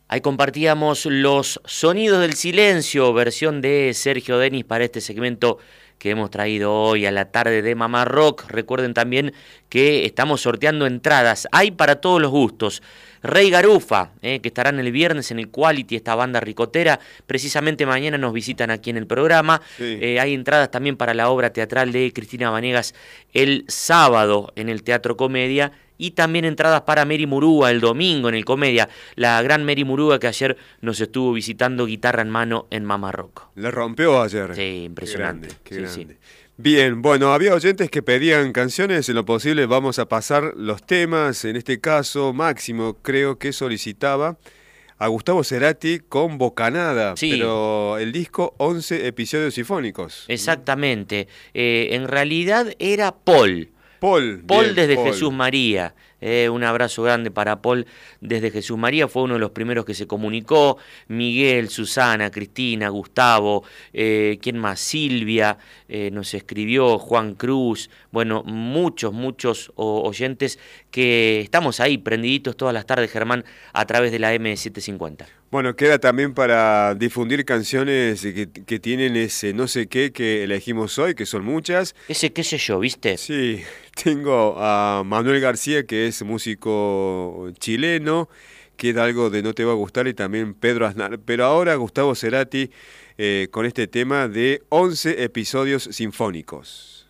Ahí compartíamos los sonidos del silencio, versión de Sergio Denis para este segmento que hemos traído hoy a la tarde de Mamá Rock. Recuerden también que estamos sorteando entradas, hay para todos los gustos. Rey Garufa, que estarán el viernes en el Quality, esta banda ricotera, precisamente mañana nos visitan aquí en el programa. Sí. Hay entradas también para la obra teatral de Cristina Vanegas el sábado en el Teatro Comedia. Y también entradas para Mary Murúa el domingo en el Comedia, la gran Mary Murúa que ayer nos estuvo visitando guitarra en mano en Mamá Rock. La rompió ayer. Sí, impresionante. Qué Sí, grande. sí. Bien, bueno, había oyentes que pedían canciones, en lo posible vamos a pasar los temas, en este caso Máximo creo que solicitaba a Gustavo Cerati con Bocanada, Sí. pero el disco 11 episodios sinfónicos. Exactamente. En realidad era Paul. Paul, Paul bien, desde Paul. Jesús María. Un abrazo grande para Paul desde Jesús María, fue uno de los primeros que se comunicó. Miguel, Susana, Cristina, Gustavo, ¿quién más? Silvia nos escribió, Juan Cruz, bueno, muchos oyentes que estamos ahí prendiditos todas las tardes, Germán, a través de la M750. Bueno, queda también para difundir canciones que tienen ese no sé qué que elegimos hoy, que son muchas. Ese qué sé yo, ¿viste? Sí, tengo a Manuel García, que es músico chileno, queda algo de No te va a gustar, y también Pedro Aznar. Pero ahora Gustavo Cerati con este tema de 11 episodios sinfónicos.